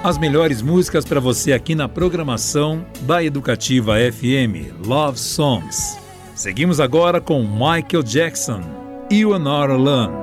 As melhores músicas para você aqui na programação da Educativa FM, Love Songs. Seguimos agora com Michael Jackson, You Are Not Alone.